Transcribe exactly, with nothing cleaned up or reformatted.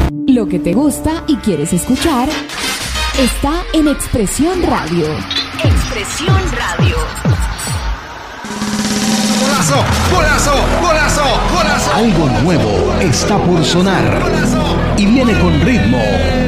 Lo que te gusta y quieres escuchar está en Expresión Radio. Expresión Radio. ¡Golazo! ¡Golazo! ¡Golazo! ¡Golazo! Algo nuevo está por sonar. Y viene con ritmo,